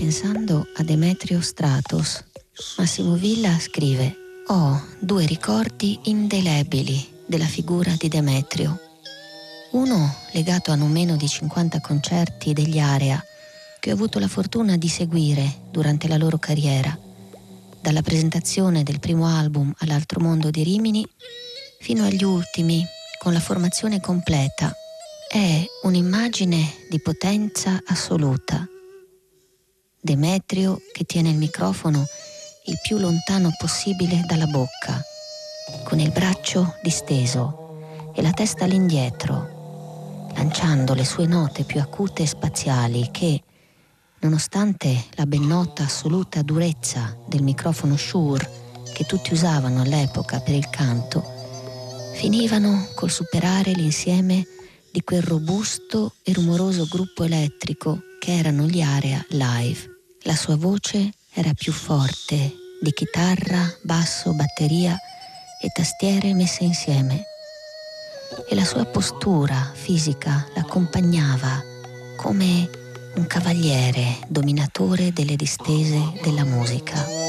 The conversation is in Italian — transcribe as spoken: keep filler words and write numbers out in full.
pensando a Demetrio Stratos. Massimo Villa scrive: ho due ricordi indelebili della figura di Demetrio. Uno legato a non meno di cinquanta concerti degli Area che ho avuto la fortuna di seguire durante la loro carriera, dalla presentazione del primo album all'Altro Mondo di Rimini fino agli ultimi con la formazione completa. È un'immagine di potenza assoluta. Demetrio che tiene il microfono il più lontano possibile dalla bocca, con il braccio disteso e la testa all'indietro, lanciando le sue note più acute e spaziali che, nonostante la ben nota assoluta durezza del microfono Shure che tutti usavano all'epoca per il canto, finivano col superare l'insieme di quel robusto e rumoroso gruppo elettrico che erano gli Area live. La sua voce era più forte di chitarra, basso, batteria e tastiere messe insieme, e la sua postura fisica l'accompagnava come un cavaliere dominatore delle distese della musica.